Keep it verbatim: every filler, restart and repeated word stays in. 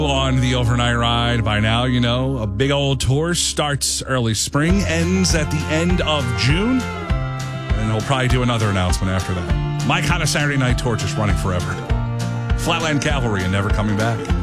On the overnight ride. By now, you know, a big old tour starts early spring, ends at the end of June, and he'll probably do another announcement after that. My Kind of Saturday Night Tour just running forever. Flatland Cavalry and never coming back.